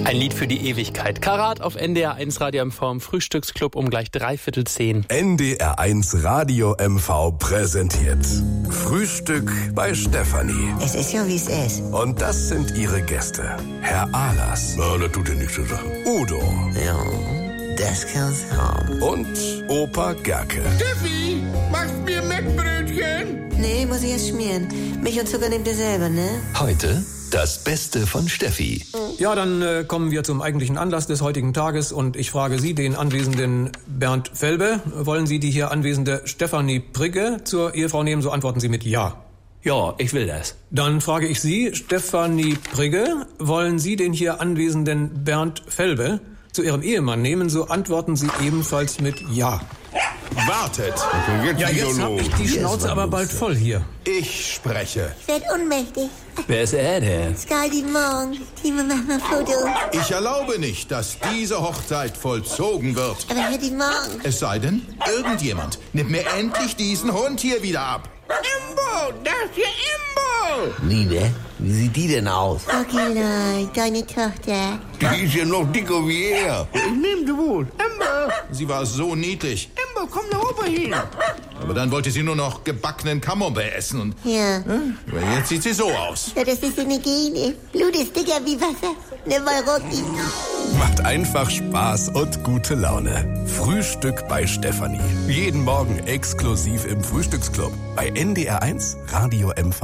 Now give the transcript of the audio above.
Ein Lied für die Ewigkeit. Karat auf NDR 1 Radio MV im Frühstücksclub um gleich 9:45. NDR 1 Radio MV präsentiert Frühstück bei Stefanie. Es ist ja, wie es ist. Und das sind ihre Gäste. Herr Ahlers. Ja, das tut ja nichts zur Sache. Udo. Ja, das kann's haben. Und Opa Gerke. Steffi, machst mir Mettbrötchen? Nee, muss ich erst schmieren. Milch und Zucker nehmt ihr selber, ne? Heute das Beste von Steffi. Ja, dann kommen wir zum eigentlichen Anlass des heutigen Tages und ich frage Sie, den anwesenden Bernd Felbe, wollen Sie die hier anwesende Stefanie Prigge zur Ehefrau nehmen? So antworten Sie mit Ja. Ja, ich will das. Dann frage ich Sie, Stefanie Prigge, wollen Sie den hier anwesenden Bernd Felbe zu Ihrem Ehemann nehmen? So antworten Sie ebenfalls mit Ja. Wartet! Ja, jetzt habe ich die Schnauze aber bald voll hier. Ich spreche. Seid ohnmächtig. Wer ist er denn? Skaldi morgen. Timo, mach mal Foto. Ich erlaube nicht, dass diese Hochzeit vollzogen wird. Aber Herr die morgen. Es sei denn, irgendjemand nimmt mir endlich diesen Hund hier wieder ab. Imbo, das hier Imbo. Liebe, wie sieht die denn aus? Okilai, deine Tochter. Die ist ja noch dicker wie er. Ich nehm sie wohl. Imbo, Sie war so niedlich. Imbo, komm da oben hin. Aber dann wollte sie nur noch gebackenen Camembert essen. Und Ja. aber jetzt sieht sie so aus. Ja, das ist eine Gene. Blut ist dicker wie Wasser. Ne Walrocky. Macht einfach Spaß und gute Laune. Frühstück bei Stefanie. Jeden Morgen exklusiv im Frühstücksclub bei NDR 1 Radio MV.